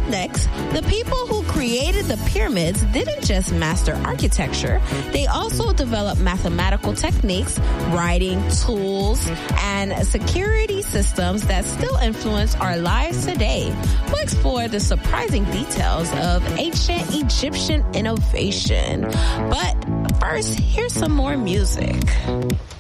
next, the people who created the pyramids didn't just master architecture. They also developed mathematical techniques, writing tools, and security systems that still influence our lives today. We'll explore the surprising details of ancient Egyptian innovation. But first, here's some more music.